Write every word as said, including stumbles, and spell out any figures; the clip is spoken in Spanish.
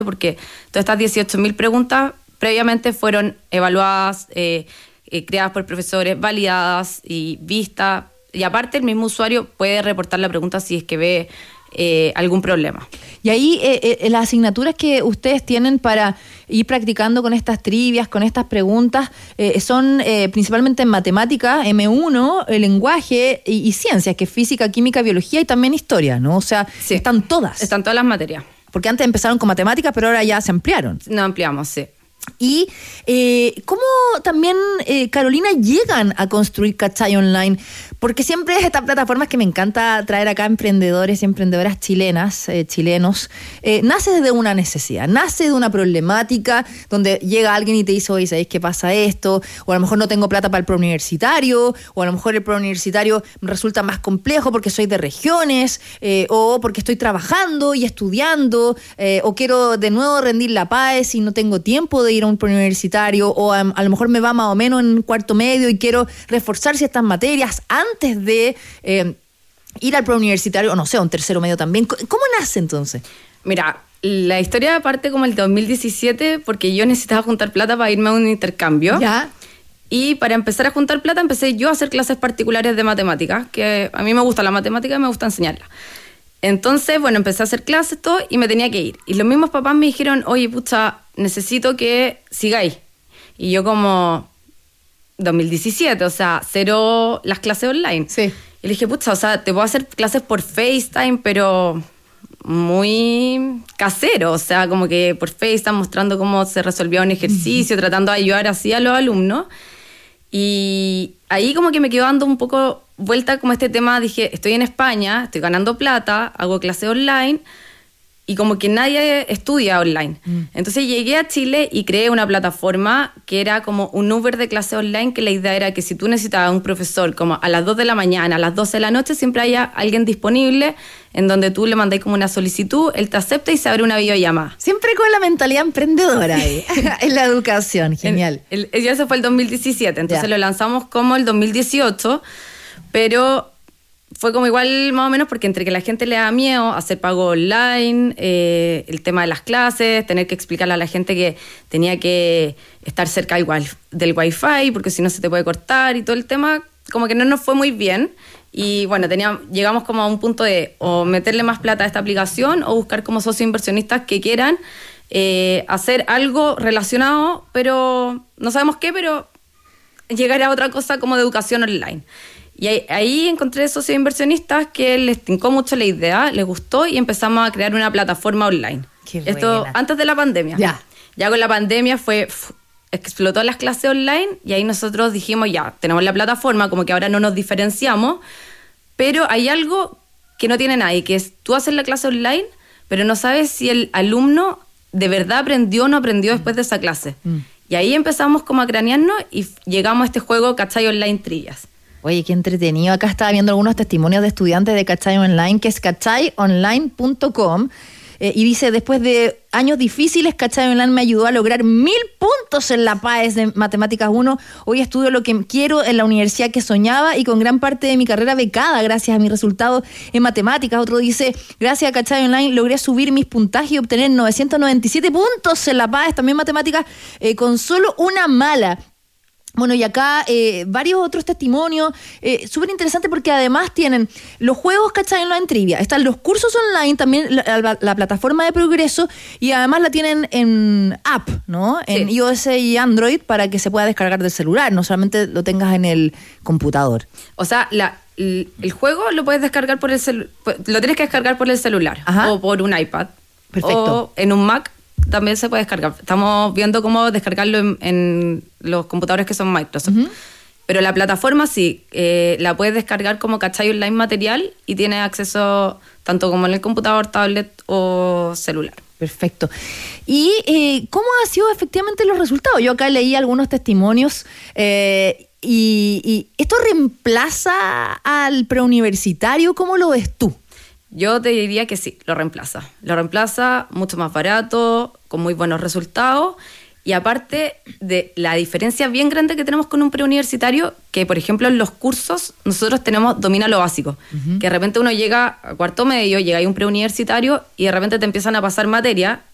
porque todas estas dieciocho mil preguntas previamente fueron evaluadas, eh, eh, creadas por profesores, validadas y vistas. Y aparte el mismo usuario puede reportar la pregunta si es que ve eh, algún problema. Y ahí eh, eh, las asignaturas que ustedes tienen para ir practicando con estas trivias, con estas preguntas, eh, son eh, principalmente en matemática, eme uno, el lenguaje y, y ciencias, que es física, química, biología y también historia, ¿no? O sea, sí, están todas. Están todas las materias. Porque antes empezaron con matemáticas, pero ahora ya se ampliaron. No ampliamos, sí. Y eh, ¿cómo también, eh, Carolina, llegan a construir Cachai Online? Porque siempre es esta plataforma que me encanta traer acá emprendedores y emprendedoras chilenas, eh, chilenos. Eh, nace de una necesidad, nace de una problemática donde llega alguien y te dice, oye, ¿sabéis qué pasa esto? O a lo mejor no tengo plata para el preuniversitario, o a lo mejor el preuniversitario resulta más complejo porque soy de regiones, eh, o porque estoy trabajando y estudiando, eh, o quiero de nuevo rendir la PAES y no tengo tiempo de ir a un preuniversitario, o a, a lo mejor me va más o menos en cuarto medio y quiero reforzar ciertas materias antes de eh, ir al preuniversitario, o no sé, a un tercero medio también. ¿Cómo nace entonces? Mira, la historia parte como el dos mil diecisiete porque yo necesitaba juntar plata para irme a un intercambio. Ya. Y para empezar a juntar plata empecé yo a hacer clases particulares de matemáticas, que a mí me gusta la matemática y me gusta enseñarla. Entonces, bueno, empecé a hacer clases, todo, y me tenía que ir. Y los mismos papás me dijeron, oye, pucha, necesito que sigáis. Y yo como, dos mil diecisiete, o sea, cero las clases online. Sí. Y le dije, pucha, o sea, te puedo hacer clases por FaceTime, pero muy casero. O sea, como que por FaceTime mostrando cómo se resolvía un ejercicio, uh-huh. tratando de ayudar así a los alumnos. Y ahí como que me quedó dando un poco vuelta como este tema, dije, estoy en España, estoy ganando plata, hago clases online y como que nadie estudia online. Mm. Entonces llegué a Chile y creé una plataforma que era como un Uber de clases online, que la idea era que si tú necesitabas un profesor como a las dos de la mañana, a las doce de la noche, siempre haya alguien disponible en donde tú le mandáis como una solicitud, él te acepta y se abre una videollamada. Siempre con la mentalidad emprendedora ahí, en la educación, genial. El, el, eso fue el dos mil diecisiete, entonces ya. Lo lanzamos como el dos mil dieciocho, pero fue como igual más o menos porque entre que la gente le da miedo hacer pago online, eh, el tema de las clases, tener que explicarle a la gente que tenía que estar cerca igual del wifi porque si no se te puede cortar y todo el tema, como que no nos fue muy bien. Y bueno, tenía, llegamos como a un punto de o meterle más plata a esta aplicación o buscar como socios inversionistas que quieran eh, hacer algo relacionado, pero no sabemos qué, pero llegar a otra cosa como de educación online. Y ahí, ahí encontré socios inversionistas que les tincó mucho la idea, les gustó y empezamos a crear una plataforma online. Qué Esto buena. Antes de la pandemia. Ya. Ya con la pandemia fue... Pff, explotó las clases online y ahí nosotros dijimos, ya, tenemos la plataforma, como que ahora no nos diferenciamos, pero hay algo que no tiene nadie, que es tú haces la clase online, pero no sabes si el alumno de verdad aprendió o no aprendió después de esa clase. Mm. Y ahí empezamos como a cranearnos y llegamos a este juego Cachai Online Trivias. Oye, qué entretenido. Acá estaba viendo algunos testimonios de estudiantes de Cachai Online, que es cachai online punto com. Eh, y dice, después de años difíciles, Cachai Online me ayudó a lograr mil puntos en la PAES de Matemáticas uno. Hoy estudio lo que quiero en la universidad que soñaba y con gran parte de mi carrera becada gracias a mis resultados en matemáticas. Otro dice, gracias a Cachai Online logré subir mis puntajes y obtener novecientos noventa y siete puntos en la PAES, también matemáticas, eh, con solo una mala. Bueno, y acá eh, varios otros testimonios, eh, súper interesante porque además tienen los juegos Cachai Online Trivia, están los cursos online, también la, la, la plataforma de progreso y además la tienen en app, ¿no? En sí. iOS y Android para que se pueda descargar del celular, no solamente lo tengas en el computador. O sea, la, el, el juego lo puedes descargar por el celular, lo tienes que descargar por el celular. Ajá. O por un iPad. Perfecto. O en un Mac. También se puede descargar. Estamos viendo cómo descargarlo en, en los computadores que son Microsoft. Uh-huh. Pero la plataforma sí, eh, la puedes descargar como Cachai Online Material y tienes acceso tanto como en el computador, tablet o celular. Perfecto. ¿Y eh, cómo han sido efectivamente los resultados? Yo acá leí algunos testimonios eh, y, y ¿esto reemplaza al preuniversitario? ¿Cómo lo ves tú? Yo te diría que sí, lo reemplaza. Lo reemplaza mucho más barato, con muy buenos resultados. Y aparte de la diferencia bien grande que tenemos con un preuniversitario, que por ejemplo en los cursos nosotros tenemos domina lo básico. Uh-huh. Que de repente uno llega a cuarto medio, llega a un preuniversitario y de repente te empiezan a pasar materia